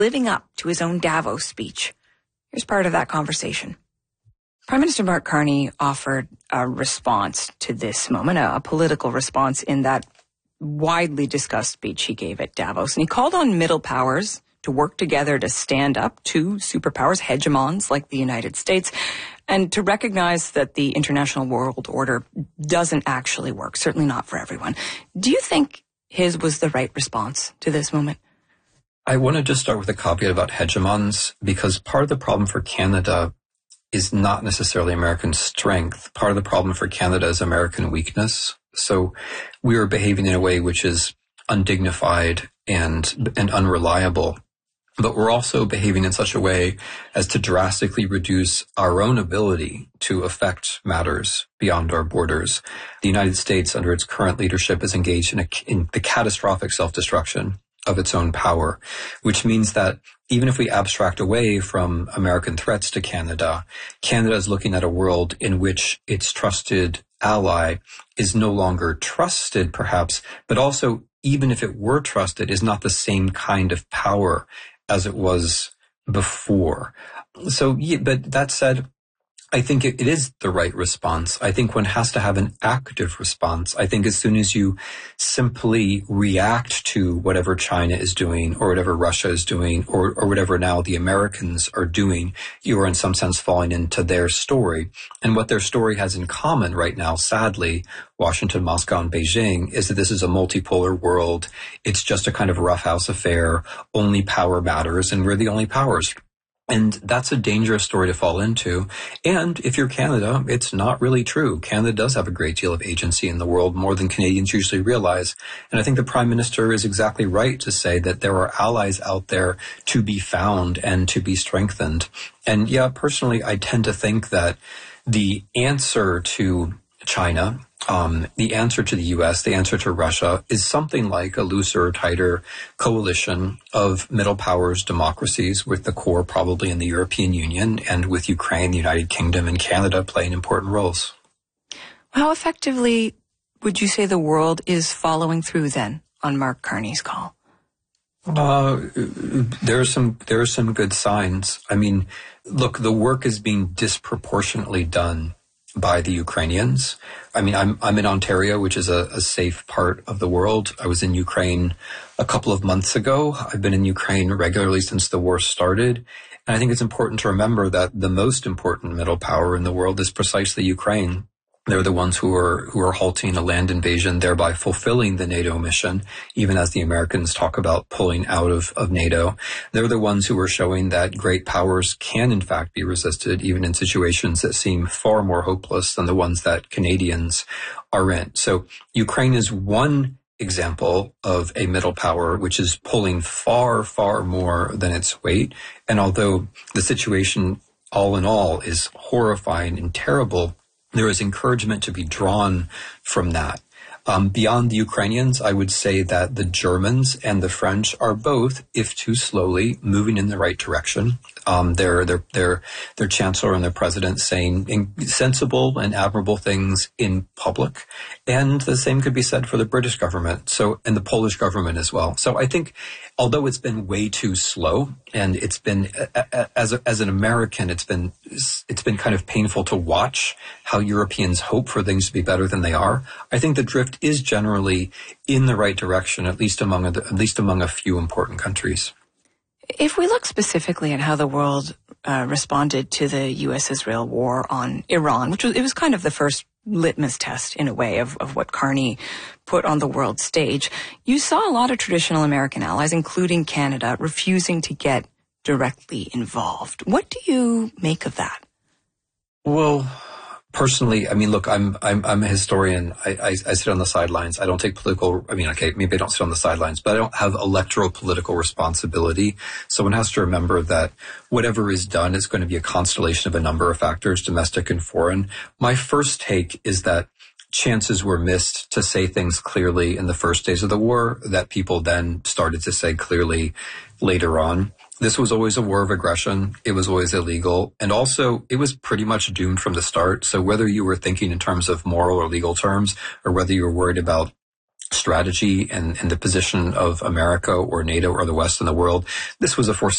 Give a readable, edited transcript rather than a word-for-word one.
living up to his own Davos speech. Here's part of that conversation. Prime Minister Mark Carney offered a response to this moment, a political response in that widely discussed speech he gave at Davos. And he called on middle powers to work together to stand up to superpowers, hegemons like the United States, and to recognize that the international world order doesn't actually work, certainly not for everyone. Do you think his was the right response to this moment? I want to just start with a caveat about hegemons, because part of the problem for Canada is not necessarily American strength. Part of the problem for Canada is American weakness. So we are behaving in a way which is undignified and unreliable. But we're also behaving in such a way as to drastically reduce our own ability to affect matters beyond our borders. The United States, under its current leadership, is engaged in the catastrophic self-destruction of its own power, which means that even if we abstract away from American threats to Canada, Canada is looking at a world in which its trusted ally is no longer trusted, perhaps, but also, even if it were trusted, is not the same kind of power as it was before. So, yeah, but that said, I think it is the right response. I think one has to have an active response. I think as soon as you simply react to whatever China is doing or whatever Russia is doing or whatever now the Americans are doing, you are in some sense falling into their story. And what their story has in common right now, sadly, Washington, Moscow, and Beijing, is that this is a multipolar world. It's just a kind of roughhouse affair. Only power matters, and we're the only powers. And that's a dangerous story to fall into. And if you're Canada, it's not really true. Canada does have a great deal of agency in the world, more than Canadians usually realize. And I think the Prime Minister is exactly right to say that there are allies out there to be found and to be strengthened. And yeah, personally, I tend to think that the answer to China, the answer to the U.S., the answer to Russia is something like a looser, tighter coalition of middle powers democracies, with the core probably in the European Union, and with Ukraine, the United Kingdom, and Canada playing important roles. How effectively would you say the world is following through then on Mark Carney's call? There are some good signs. I mean, look, the work is being disproportionately done by the Ukrainians. I mean, I'm in Ontario, which is a safe part of the world. I was in Ukraine a couple of months ago. I've been in Ukraine regularly since the war started. And I think it's important to remember that the most important middle power in the world is precisely Ukraine. They're the ones who are halting a land invasion, thereby fulfilling the NATO mission, even as the Americans talk about pulling out of NATO. They're the ones who are showing that great powers can, in fact, be resisted, even in situations that seem far more hopeless than the ones that Canadians are in. So Ukraine is one example of a middle power which is pulling far, far more than its weight. And although the situation, all in all, is horrifying and terrible, there is encouragement to be drawn from that. Beyond the Ukrainians, I would say that the Germans and the French are both, if too slowly, moving in the right direction. Their chancellor and their president saying sensible and admirable things in public. And the same could be said for the British government, and the Polish government as well. So I think, although it's been way too slow, and it's been, as an American, it's been kind of painful to watch how Europeans hope for things to be better than they are. I think the drift is generally in the right direction, at least among a few important countries. If we look specifically at how the world responded to the U.S.-Israel war on Iran, it was kind of the first litmus test, in a way, of what Carney put on the world stage, you saw a lot of traditional American allies, including Canada, refusing to get directly involved. What do you make of that? Well, personally, I mean, look, I'm a historian. I sit on the sidelines. I don't take political, maybe I don't sit on the sidelines, but I don't have electoral political responsibility. So one has to remember that whatever is done is going to be a constellation of a number of factors, domestic and foreign. My first take is that chances were missed to say things clearly in the first days of the war that people then started to say clearly later on. This was always a war of aggression. It was always illegal. And also, it was pretty much doomed from the start. So whether you were thinking in terms of moral or legal terms, or whether you were worried about strategy and the position of America or NATO or the West in the world, this was a